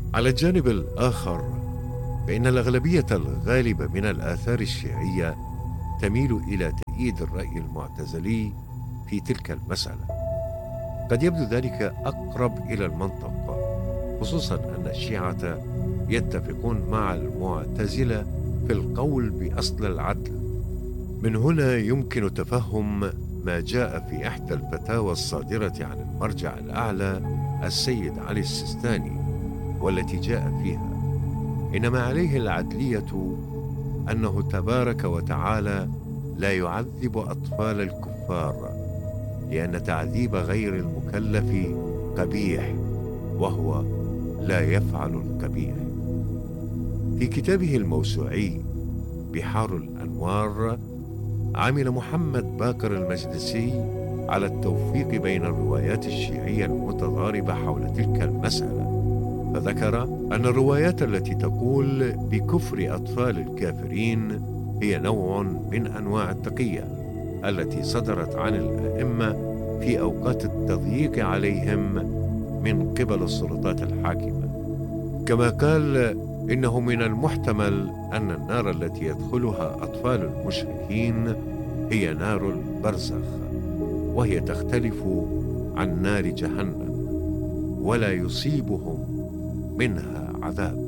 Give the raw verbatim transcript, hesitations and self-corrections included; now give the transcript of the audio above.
على الجانب الآخر، فإن الأغلبية الغالبة من الآثار الشيعية تميل إلى تأييد الرأي المعتزلي في تلك المسألة. قد يبدو ذلك أقرب إلى المنطق، خصوصا أن الشيعة يتفقون مع المعتزلة في القول بأصل العدل. من هنا يمكن تفهم ما جاء في إحدى الفتاوى الصادرة عن المرجع الأعلى السيد علي السيستاني، والتي جاء فيها: إنما عليه العدلية أنه تبارك وتعالى لا يعذب أطفال الكفار، لأن تعذيب غير المكلف قبيح، وهو لا يفعل القبيح. في كتابه الموسوعي بحار الأنوار، عمل محمد باقر المجلسي على التوفيق بين الروايات الشيعية المتضاربة حول تلك المسألة، فذكر أن الروايات التي تقول بكفر أطفال الكافرين هي نوع من أنواع التقية التي صدرت عن الأئمة في أوقات التضييق عليهم من قبل السلطات الحاكمة. كما قال إنه من المحتمل أن النار التي يدخلها أطفال المشركين هي نار البرزخ، وهي تختلف عن نار جهنم ولا يصيبهم منها عذاب.